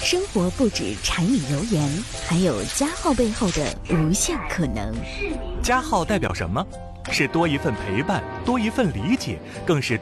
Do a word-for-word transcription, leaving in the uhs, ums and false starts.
生活不止柴米油盐，还有加号背后的无限可能。 加号代表什么？是多一份陪伴，多一份理解，更是